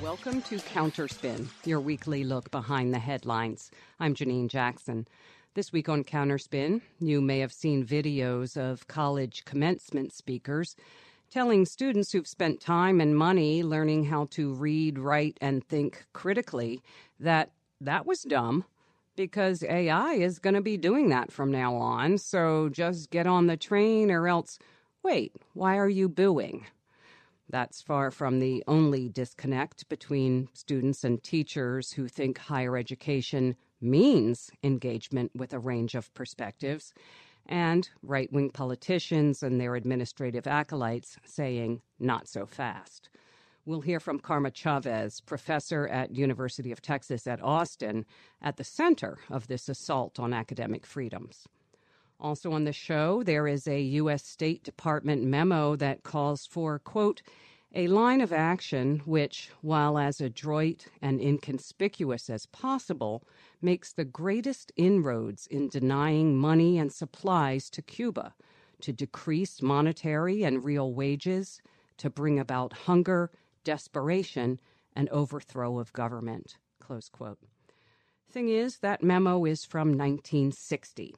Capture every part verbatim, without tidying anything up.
Welcome to Counterspin, your weekly look behind the headlines. I'm Janine Jackson. This week on Counterspin, you may have seen videos of college commencement speakers telling students who've spent time and money learning how to read, write, and think critically that that was dumb because A I is going to be doing that from now on. So just get on the train or else, wait, why are you booing? That's far from the only disconnect between students and teachers who think higher education means engagement with a range of perspectives, and right-wing politicians and their administrative acolytes saying not so fast. We'll hear from Karma Chavez, professor at University of Texas at Austin, at the center of this assault on academic freedoms. Also on the show, there is a U S State Department memo that calls for, quote, a line of action which, while as adroit and inconspicuous as possible, makes the greatest inroads in denying money and supplies to Cuba, to decrease monetary and real wages, to bring about hunger, desperation, and overthrow of government, close quote. Thing is, that memo is from nineteen sixty.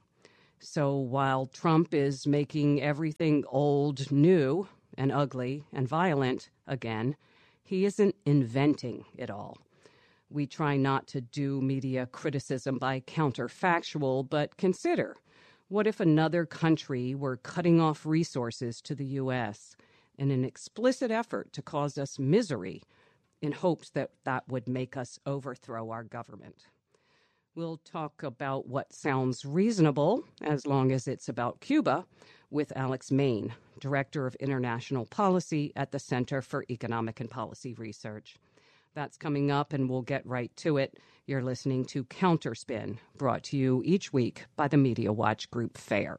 So while Trump is making everything old new and ugly and violent again, he isn't inventing it all. We try not to do media criticism by counterfactual, but consider, what if another country were cutting off resources to the U S in an explicit effort to cause us misery in hopes that that would make us overthrow our government? We'll talk about what sounds reasonable, as long as it's about Cuba, with Alex Main, Director of International Policy at the Center for Economic and Policy Research. That's coming up, and we'll get right to it. You're listening to Counterspin, brought to you each week by the Media Watch Group FAIR.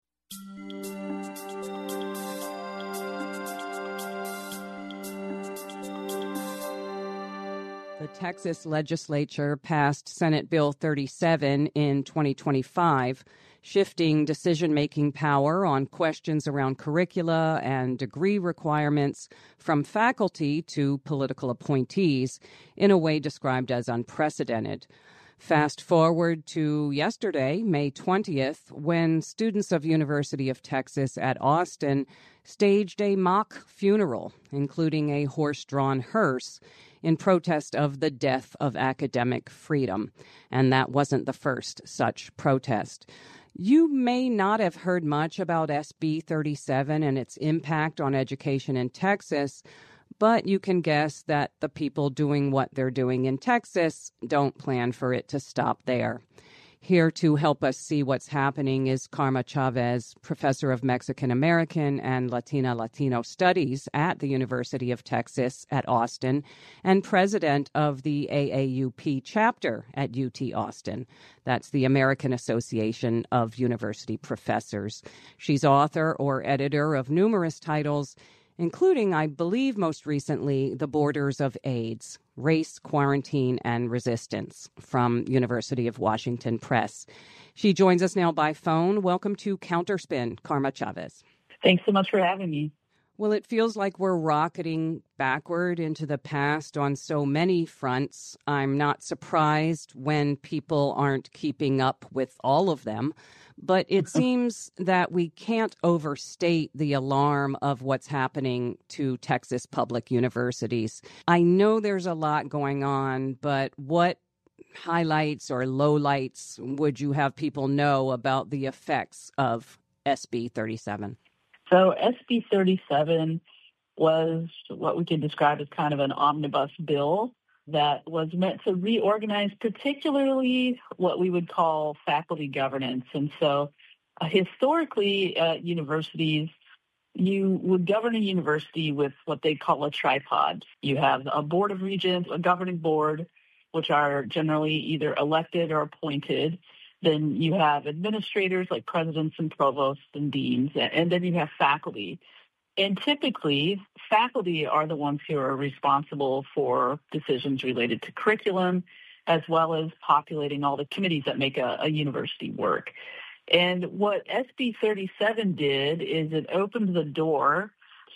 The Texas legislature passed Senate Bill thirty-seven in twenty twenty-five, shifting decision-making power on questions around curricula and degree requirements from faculty to political appointees in a way described as unprecedented. Fast forward to yesterday, May twentieth, when students of University of Texas at Austin staged a mock funeral, including a horse-drawn hearse, in protest of the death of academic freedom. And that wasn't the first such protest. You may not have heard much about S B thirty-seven and its impact on education in Texas, but you can guess that the people doing what they're doing in Texas don't plan for it to stop there. Here to help us see what's happening is Karma Chavez, professor of Mexican American and Latina Latino Studies at the University of Texas at Austin and president of the A A U P chapter at U T Austin. That's the American Association of University Professors. She's author or editor of numerous titles, including, I believe most recently, The Borders of AIDS, Race, Quarantine, and Resistance from University of Washington Press. She joins us now by phone. Welcome to Counterspin, Karma Chavez. Thanks so much for having me. Well, it feels like we're rocketing backward into the past on so many fronts. I'm not surprised when people aren't keeping up with all of them, but it seems that we can't overstate the alarm of what's happening to Texas public universities. I know there's a lot going on, but what highlights or lowlights would you have people know about the effects of S B thirty-seven? So S B thirty-seven was what we can describe as kind of an omnibus bill that was meant to reorganize particularly what we would call faculty governance. And so uh, historically at universities, you would govern a university with what they call a tripod. You have a board of regents, a governing board, which are generally either elected or appointed. Then you have administrators like presidents and provosts and deans, and then you have faculty. And typically, faculty are the ones who are responsible for decisions related to curriculum, as well as populating all the committees that make a, a university work. And what S B thirty-seven did is it opened the door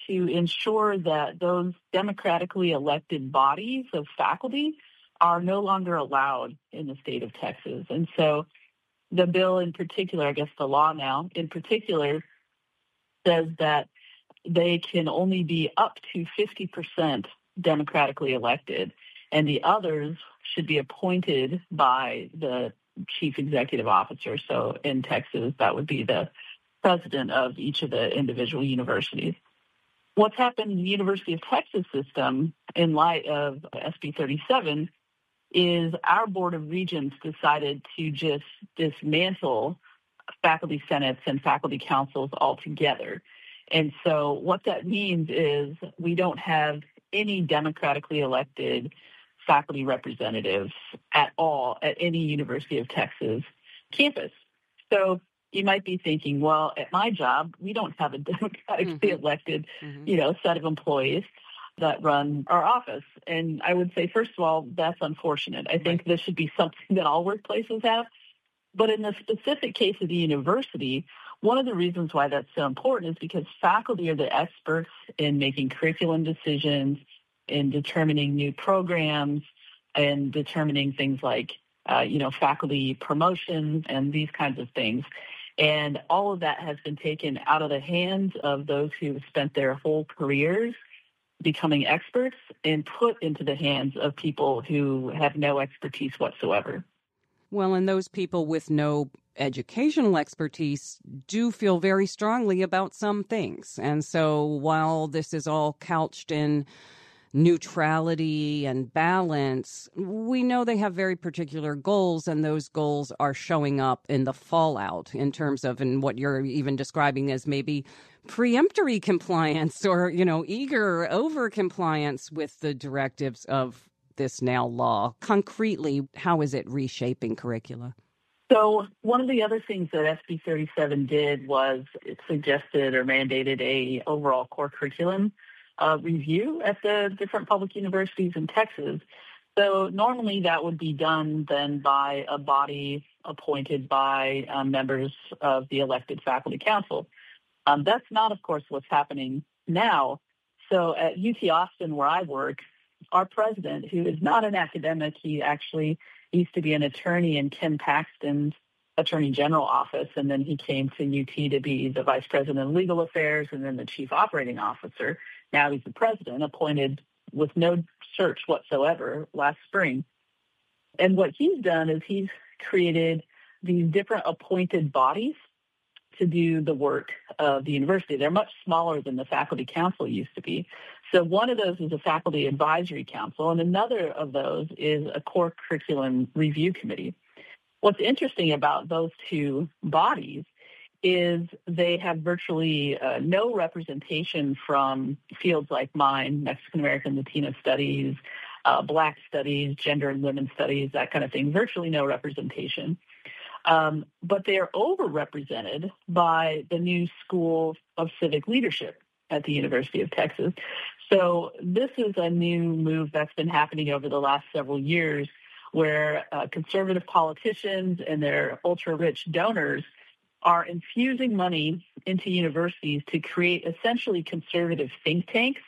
to ensure that those democratically elected bodies of faculty are no longer allowed in the state of Texas. And so the bill in particular, I guess the law now in particular, says that they can only be up to fifty percent democratically elected, and the others should be appointed by the chief executive officer. So in Texas, that would be the president of each of the individual universities. What's happened in the University of Texas system in light of S B thirty-seven is our Board of Regents decided to just dismantle faculty senates and faculty councils altogether. And so what that means is we don't have any democratically elected faculty representatives at all at any University of Texas campus. So you might be thinking, well, at my job, we don't have a democratically mm-hmm. elected, mm-hmm. you know, set of employees that run our office. And I would say, first of all, that's unfortunate. I think this should be something that all workplaces have. But in the specific case of the university, one of the reasons why that's so important is because faculty are the experts in making curriculum decisions, in determining new programs, and determining things like, uh, you know, faculty promotion and these kinds of things. And all of that has been taken out of the hands of those who have spent their whole careers becoming experts and put into the hands of people who have no expertise whatsoever. Well, and those people with no educational expertise do feel very strongly about some things. And so while this is all couched in neutrality and balance, we know they have very particular goals, and those goals are showing up in the fallout in terms of, and what you're even describing as maybe preemptory compliance or, you know, eager over compliance with the directives of this now law. Concretely, how is it reshaping curricula? So one of the other things that S B thirty-seven did was it suggested or mandated a overall core curriculum uh, review at the different public universities in Texas. So normally that would be done then by a body appointed by um, members of the elected faculty council. Um, that's not, of course, what's happening now. So at U T Austin, where I work, our president, who is not an academic, he actually used to be an attorney in Ken Paxton's Attorney General office, and then he came to U T to be the vice president of legal affairs and then the chief operating officer. Now he's the president, appointed with no search whatsoever last spring. And what he's done is he's created these different appointed bodies to do the work of the university. They're much smaller than the faculty council used to be. So one of those is a faculty advisory council, and another of those is a core curriculum review committee. What's interesting about those two bodies is they have virtually uh, no representation from fields like mine, Mexican American Latino studies, uh, Black studies, gender and women's studies, that kind of thing, virtually no representation. Um, but they are overrepresented by the new School of Civic Leadership at the University of Texas. So this is a new move that's been happening over the last several years where uh, conservative politicians and their ultra-rich donors are infusing money into universities to create essentially conservative think tanks.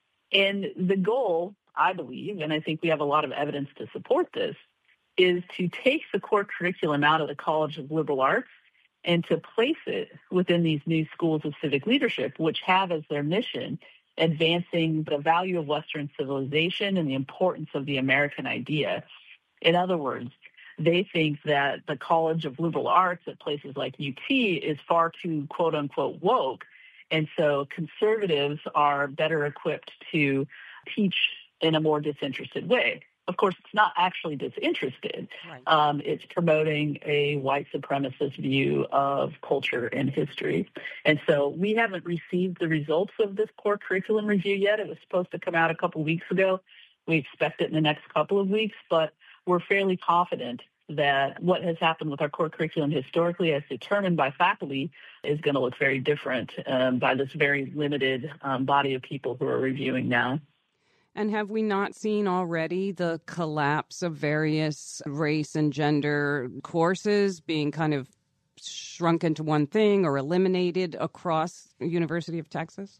And the goal, I believe, and I think we have a lot of evidence to support this, is to take the core curriculum out of the College of Liberal Arts and to place it within these new schools of civic leadership, which have as their mission advancing the value of Western civilization and the importance of the American idea. In other words, they think that the College of Liberal Arts at places like U T is far too, quote unquote, woke. And so conservatives are better equipped to teach in a more disinterested way. Of course, it's not actually disinterested. Right. Um, it's promoting a white supremacist view of culture and history. And so we haven't received the results of this core curriculum review yet. It was supposed to come out a couple weeks ago. We expect it in the next couple of weeks, but we're fairly confident that what has happened with our core curriculum historically as determined by faculty is going to look very different um, by this very limited um, body of people who are reviewing now. And have we not seen already the collapse of various race and gender courses being kind of shrunk into one thing or eliminated across the University of Texas?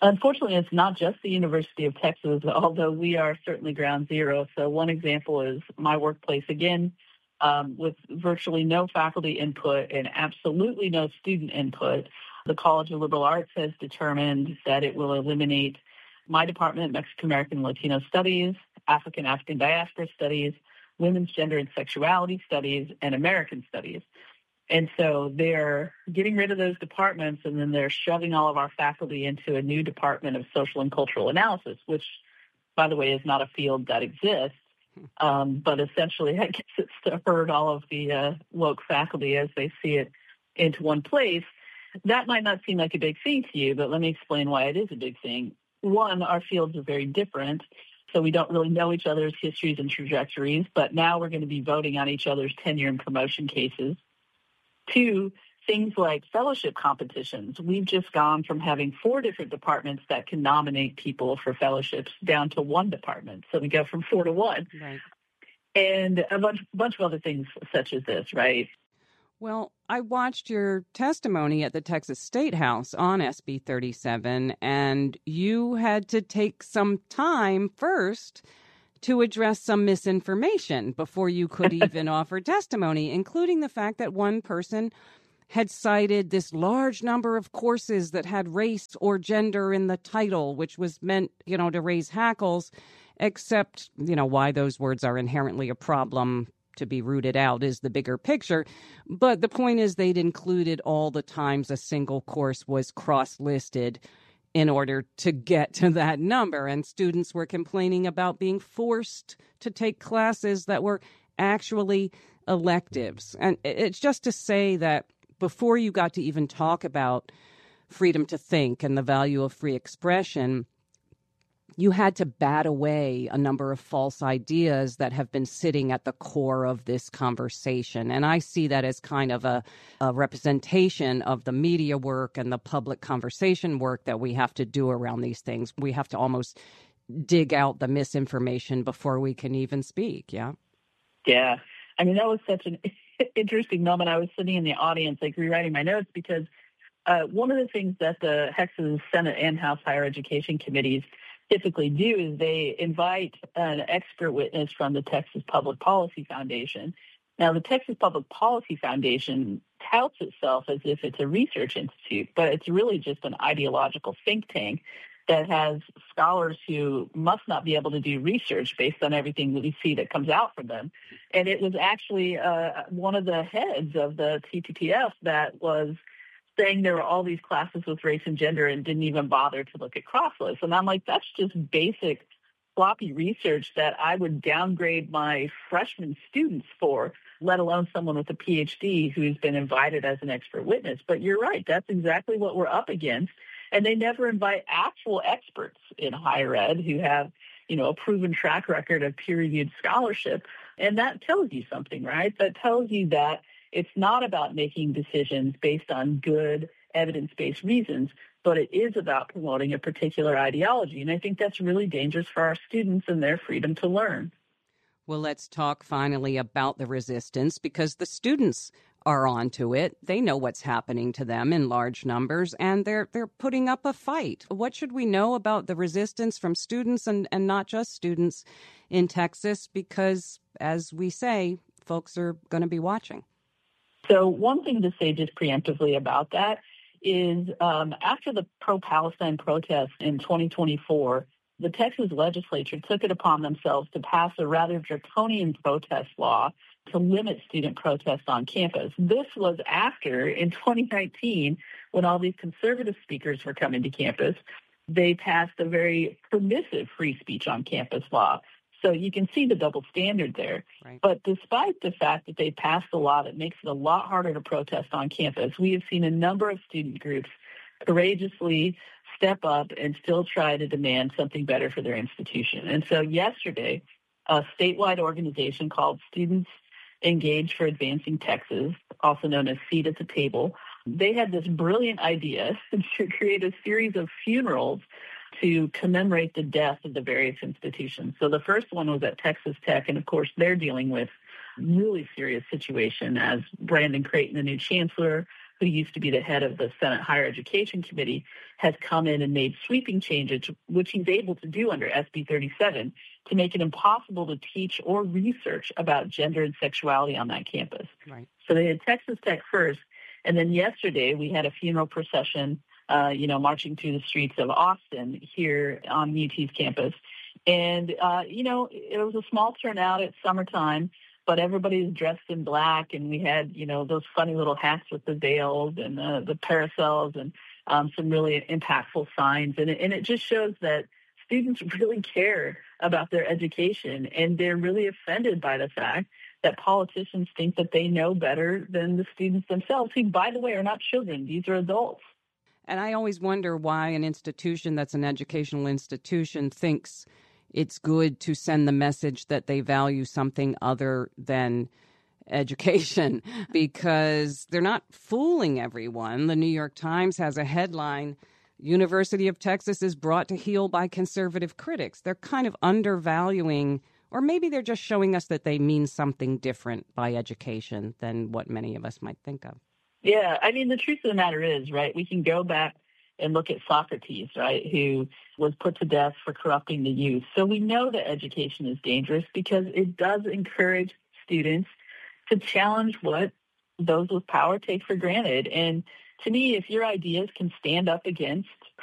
Unfortunately, it's not just the University of Texas, although we are certainly ground zero. So one example is my workplace, again, um, with virtually no faculty input and absolutely no student input. The College of Liberal Arts has determined that it will eliminate my department, Mexican American and Latino Studies, African African Diaspora Studies, Women's Gender and Sexuality Studies, and American Studies. And so they're getting rid of those departments, and then they're shoving all of our faculty into a new department of social and cultural analysis, which, by the way, is not a field that exists. Um, but essentially, I guess it's to herd all of the uh, woke faculty as they see it into one place. That might not seem like a big thing to you, but let me explain why it is a big thing. One, our fields are very different, so we don't really know each other's histories and trajectories, but now we're going to be voting on each other's tenure and promotion cases. Two, things like fellowship competitions. We've just gone from having four different departments that can nominate people for fellowships down to one department. So we go from four to one. Right. And a bunch, bunch of other things such as this, right? Well, I watched your testimony at the Texas State House on S B thirty-seven, and you had to take some time first to address some misinformation before you could even offer testimony, including the fact that one person had cited this large number of courses that had race or gender in the title, which was meant, you know, to raise hackles, except, you know, why those words are inherently a problem to be rooted out is the bigger picture. But the point is they'd included all the times a single course was cross-listed in order to get to that number. And students were complaining about being forced to take classes that were actually electives. And it's just to say that before you got to even talk about freedom to think and the value of free expression, you had to bat away a number of false ideas that have been sitting at the core of this conversation. And I see that as kind of a, a representation of the media work and the public conversation work that we have to do around these things. We have to almost dig out the misinformation before we can even speak, yeah? Yeah. I mean, that was such an interesting moment. I was sitting in the audience, like, rewriting my notes because uh, one of the things that the Texas Senate and House Higher Education Committees typically do is they invite an expert witness from the Texas Public Policy Foundation. Now, the Texas Public Policy Foundation touts itself as if it's a research institute, but it's really just an ideological think tank that has scholars who must not be able to do research based on everything that we see that comes out from them. And it was actually uh, one of the heads of the T P P F that was saying there were all these classes with race and gender and didn't even bother to look at cross lists. And I'm like, that's just basic floppy research that I would downgrade my freshman students for, let alone someone with a P H D who's been invited as an expert witness. But you're right, that's exactly what we're up against. And they never invite actual experts in higher ed who have, you know, a proven track record of peer-reviewed scholarship. And that tells you something, right? That tells you that it's not about making decisions based on good evidence-based reasons, but it is about promoting a particular ideology. And I think that's really dangerous for our students and their freedom to learn. Well, let's talk finally about the resistance, because the students are onto it. They know what's happening to them in large numbers, and they're they're putting up a fight. What should we know about the resistance from students and, and not just students in Texas? Because, as we say, folks are going to be watching. So one thing to say just preemptively about that is um, after the pro-Palestine protests in twenty twenty-four, the Texas legislature took it upon themselves to pass a rather draconian protest law to limit student protests on campus. This was after, in twenty nineteen, when all these conservative speakers were coming to campus, they passed a very permissive free speech on campus law. So you can see the double standard there. Right. But despite the fact that they passed a law that makes it a lot harder to protest on campus, we have seen a number of student groups courageously step up and still try to demand something better for their institution. And so yesterday, a statewide organization called Students Engaged for Advancing Texas, also known as Seat at the Table, they had this brilliant idea to create a series of funerals to commemorate the death of the various institutions. So the first one was at Texas Tech, and of course they're dealing with really serious situation as Brandon Creighton, the new chancellor, who used to be the head of the Senate Higher Education Committee, has come in and made sweeping changes, which he's able to do under S B thirty-seven, to make it impossible to teach or research about gender and sexuality on that campus. Right. So they had Texas Tech first, and then yesterday we had a funeral procession, uh, you know, marching through the streets of Austin here on U T's campus. And, uh, you know, it was a small turnout at summertime, but everybody was dressed in black, and we had, you know, those funny little hats with the veils and the, the parasols and um, some really impactful signs. And it, and it just shows that students really care about their education, and they're really offended by the fact that politicians think that they know better than the students themselves, who, by the way, are not children. These are adults. And I always wonder why an institution that's an educational institution thinks it's good to send the message that they value something other than education, because they're not fooling everyone. The New York Times has a headline, University of Texas is brought to heel by conservative critics. They're kind of undervaluing, or maybe they're just showing us that they mean something different by education than what many of us might think of. Yeah, I mean, the truth of the matter is, right, we can go back and look at Socrates, right, who was put to death for corrupting the youth. So we know that education is dangerous because it does encourage students to challenge what those with power take for granted. And to me, if your ideas can stand up against